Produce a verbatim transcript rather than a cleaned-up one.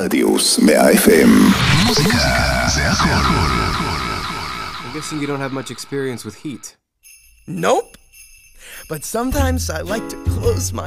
רדיוס מאה אף אם. מוזיקה זה הכל. I'm guessing you don't have much experience with heat. Nope. But sometimes I like to close my